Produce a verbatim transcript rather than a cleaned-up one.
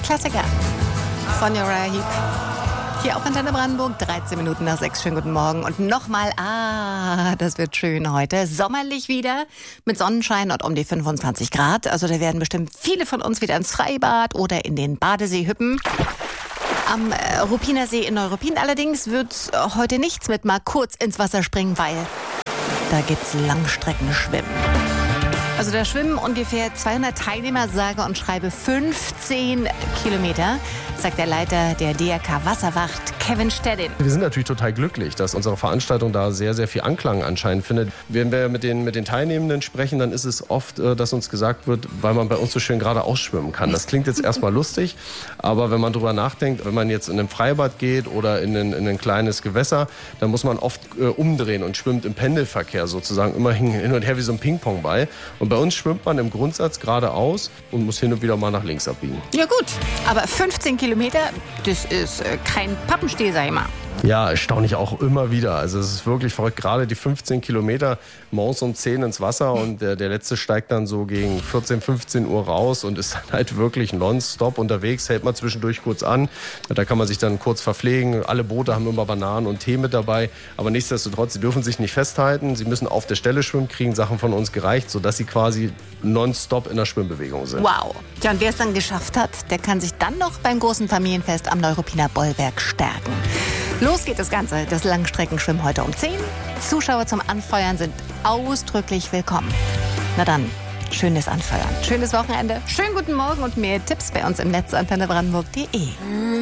Klassiker von Uriah Heep. Hier auf Antenne Brandenburg, dreizehn Minuten nach sechs. Schönen guten Morgen. Und nochmal, ah, das wird schön heute. Sommerlich wieder mit Sonnenschein und um die fünfundzwanzig Grad. Also da werden bestimmt viele von uns wieder ins Freibad oder in den Badesee hüppen. Am äh, Ruppiner See in Neuruppin allerdings wird heute nichts mit mal kurz ins Wasser springen, weil da gibt's Langstreckenschwimmen. Also da schwimmen ungefähr zweihundert Teilnehmer, sage und schreibe fünfzehn Kilometer, sagt der Leiter der D R K Wasserwacht, Kevin Stedin. Wir sind natürlich total glücklich, dass unsere Veranstaltung da sehr, sehr viel Anklang anscheinend findet. Wenn wir mit den, mit den Teilnehmenden sprechen, dann ist es oft, dass uns gesagt wird, weil man bei uns so schön gerade ausschwimmen kann. Das klingt jetzt erstmal lustig, aber wenn man drüber nachdenkt, wenn man jetzt in ein Freibad geht oder in ein, in ein kleines Gewässer, dann muss man oft äh, umdrehen und schwimmt im Pendelverkehr sozusagen immer hin, hin und her wie so ein Ping-Pong-Ball. Und bei uns schwimmt man im Grundsatz geradeaus und muss hin und wieder mal nach links abbiegen. Ja gut, aber fünfzehn Kilometer, das ist äh, kein Pappenstiel, sag ich mal. Ja, erstaunlich auch immer wieder. Also es ist wirklich verrückt. Gerade die fünfzehn Kilometer, morgens um zehn ins Wasser und der, der letzte steigt dann so gegen vierzehn, fünfzehn Uhr raus und ist dann halt wirklich nonstop unterwegs, hält man zwischendurch kurz an. Da kann man sich dann kurz verpflegen. Alle Boote haben immer Bananen und Tee mit dabei. Aber nichtsdestotrotz, sie dürfen sich nicht festhalten. Sie müssen auf der Stelle schwimmen, kriegen Sachen von uns gereicht, sodass sie quasi nonstop in der Schwimmbewegung sind. Wow. Ja, und wer es dann geschafft hat, der kann sich dann noch beim großen Familienfest am Neuruppiner Bollwerk stärken. Los geht das Ganze, das Langstreckenschwimmen heute um zehn. Zuschauer zum Anfeuern sind ausdrücklich willkommen. Na dann, schönes Anfeuern, schönes Wochenende, schönen guten Morgen und mehr Tipps bei uns im Netz antenne brandenburg punkt de.